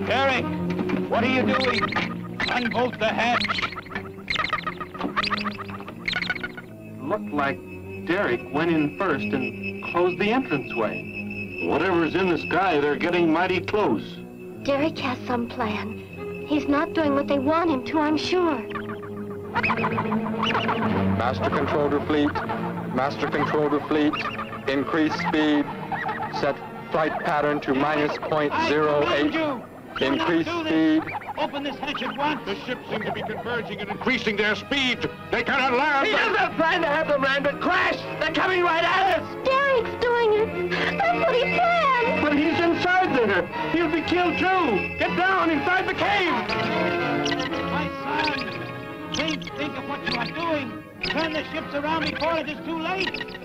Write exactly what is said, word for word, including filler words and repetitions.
Derek, what are you doing? Unbolt the hatch. Looked like Derek went in first and closed the entranceway. Whatever's in the sky, they're getting mighty close. Derek has some plan. He's not doing what they want him to, I'm sure. Master control to fleet. Master control to fleet. Increase speed. Set flight pattern to minus point zero eight. Increase speed. Open this hatch at once. The ships seem to be converging and increasing their speed. They cannot land. He isn't trying to have them land, but crash! They're coming right at us! Derek's doing it. That's what he planned. But he's inside there. He'll be killed too. Get down inside the cave. My son, think, think of what you are doing. Turn the ships around before it is too late.